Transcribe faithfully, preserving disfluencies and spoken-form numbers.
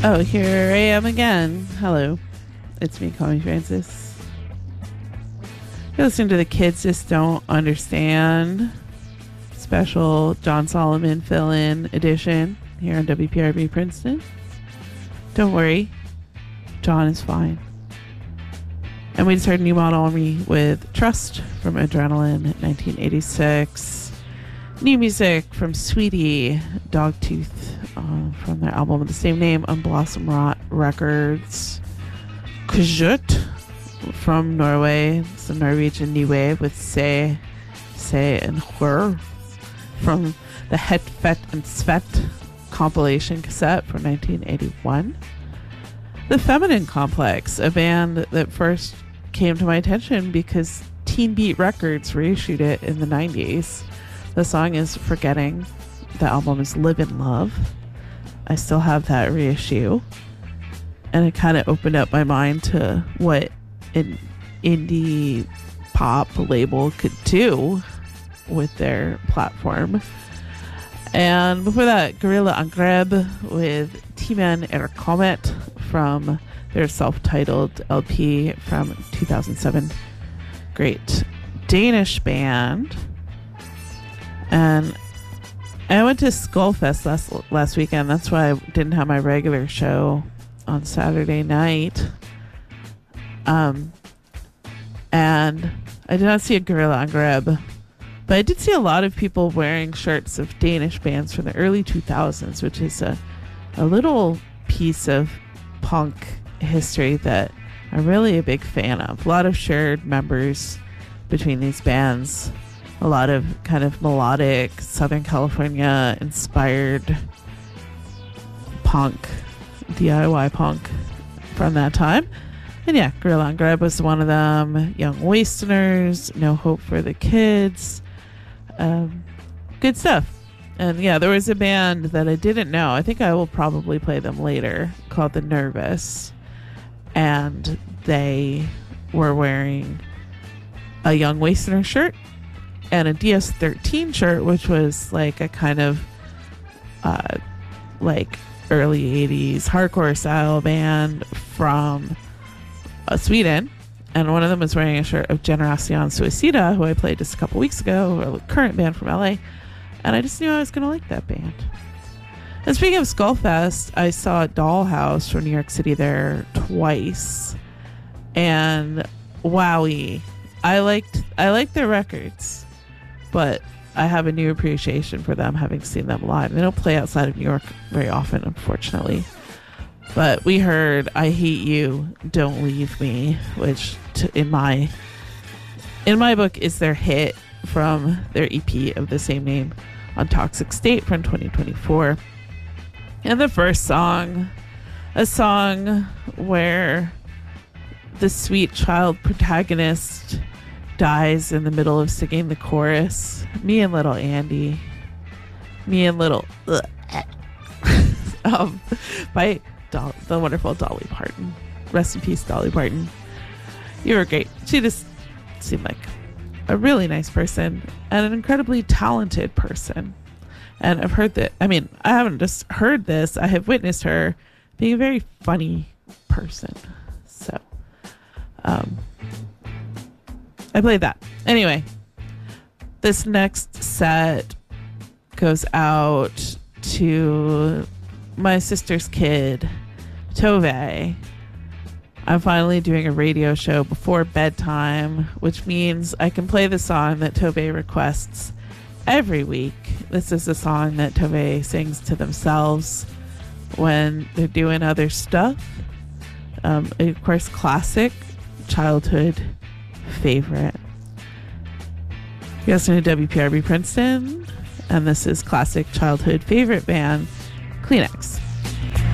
Oh, here I am again. Hello. It's me, Connie Francis. You're listening to the Kids Just Don't Understand special John Solomon fill-in edition here on W P R B Princeton. Don't worry. John is fine. And we just heard New Model Army with Trust from Adrenaline nineteen eighty-six. New music from Sweetie Dogtooth uh, from their album with the same name on Blossom Rot Records. Kjut from Norway. It's a Norwegian new wave with Se, Se and Hør from the Het Fett and Svet compilation cassette from nineteen eighty-one. The Feminine Complex, a band that first came to my attention because Teen Beat Records reissued it in the nineties. The song is Forgetting. The album is Live in Love. I still have that reissue. And it kind of opened up my mind to what an indie pop label could do with their platform. And before that, Gorilla Angreb with T-Man Er Comet from their self-titled L P from two thousand seven. Great Danish band. And I went to Skullfest last last weekend. That's why I didn't have my regular show on Saturday night. Um, and I did not see a Gorilla Angreb, but I did see a lot of people wearing shirts of Danish bands from the early two thousands, which is a, a little piece of punk history that I'm really a big fan of. A lot of shared members between these bands. A lot of kind of melodic Southern California inspired punk, D I Y punk from that time. And yeah, Gorilla Angreb was one of them. Young Wasterners, No Hope for the Kids. Um, good stuff. And yeah, there was a band that I didn't know. I think I will probably play them later, called The Nervous. And they were wearing a Young Wastener shirt and a D S thirteen shirt, which was like a kind of uh, like early eighties hardcore style band from uh, Sweden. And one of them was wearing a shirt of Generacion Suicida, who I played just a couple weeks ago, a current band from L A. And I just knew I was going to like that band. And speaking of Skullfest, I saw Dollhouse from New York City there twice. And wowie, I liked I liked their records. But I have a new appreciation for them, having seen them live. They don't play outside of New York very often, unfortunately. But we heard I Hate You, Don't Leave Me, which t- in my in my book is their hit from their E P of the same name on Toxic State from twenty twenty-four. And the first song, a song where the sweet child protagonist dies in the middle of singing the chorus. Me and little Andy. Me and little um, by Doll- the wonderful Dolly Parton. Rest in peace, Dolly Parton. You were great. She just seemed like a really nice person and an incredibly talented person. And I've heard that, I mean, I haven't just heard this, I have witnessed her being a very funny person. So, um, I played that. Anyway, this next set goes out to my sister's kid, Tove. I'm finally doing a radio show before bedtime, which means I can play the song that Tove requests every week. This is a song that Tove sings to themselves when they're doing other stuff. Um, of course, classic childhood favorite. You're listening to W P R B Princeton, and this is classic childhood favorite band, Kleenex.